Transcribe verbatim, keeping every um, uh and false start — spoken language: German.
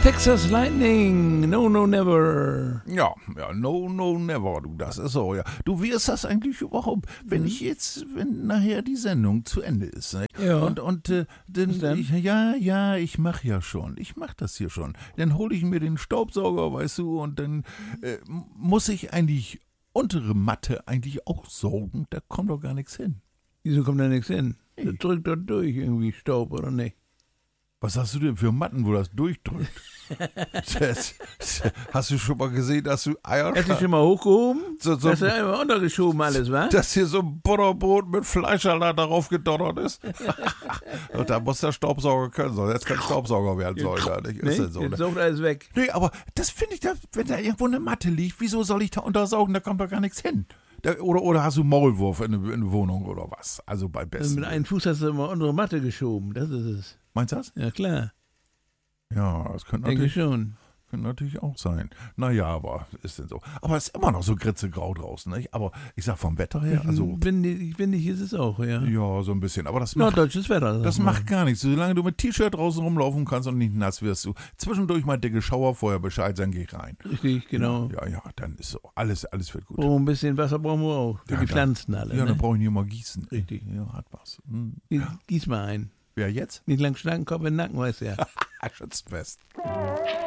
Texas Lightning, no, no, never. Ja, ja, no, no, never, du, das ist so, ja. Du, wie ist das eigentlich überhaupt, wenn Mhm. ich jetzt, wenn nachher die Sendung zu Ende ist, ne? Ja. Und, und, äh, dann, Was denn? ich, ja, ja, ich mach ja schon, ich mach das hier schon. Dann hole ich mir den Staubsauger, weißt du, und dann äh, muss ich eigentlich untere Matte eigentlich auch saugen, da kommt doch gar nichts hin. Wieso kommt da nichts hin? Nee. Das drückt doch durch irgendwie Staub, oder nicht? Was hast du denn für Matten, wo das durchdrückt? das, das, hast du schon mal gesehen, dass du Eier Hast du schon mal hochgehoben? So- so- Hast du einfach untergeschoben alles, wa? dass hier so ein Butterbrot mit Fleischsalat darauf gedonnert ist? Und da muss der Staubsauger können, sonst jetzt kein Staubsauger werden soll. Da, nicht? Ist Nee, denn so, jetzt ne? saugt alles weg. Nee, aber das finde ich, da, wenn da irgendwo eine Matte liegt, wieso soll ich da untersaugen? Da kommt doch gar nichts hin. Da, oder, oder hast du Maulwurf in der in der Wohnung oder was? Also bei Also besten. mit einem Fuß hast du immer unsere Matte geschoben, das ist es. Meinst du das? Ja, klar, Ja, das könnte denke natürlich, ich schon. könnte natürlich auch sein. Naja, aber ist denn so. Aber es ist immer noch so gritzegrau draußen, nicht? Aber ich sag vom Wetter her, also Wenn ich, wenn ich ist es auch, ja. ja, so ein bisschen. Aber das macht, Norddeutsches Wetter. sag das mal. macht gar nichts. Solange du mit T-Shirt draußen rumlaufen kannst und nicht nass wirst, du zwischendurch mal dicke Schauer, vorher Bescheid, dann geh rein. Richtig, genau. Ja, ja, dann ist so. Alles, alles wird gut. Oh, ein bisschen Wasser brauchen wir auch. Für Ja, die da- Pflanzen alle. Ja, ne? dann brauche ich nicht mal gießen. Richtig. Ja, hat was. Hm. Gieß- Gieß mal ein. Wer jetzt? Nicht lang schnacken, Kopf in den Nacken, weißt du ja. Schützt fest.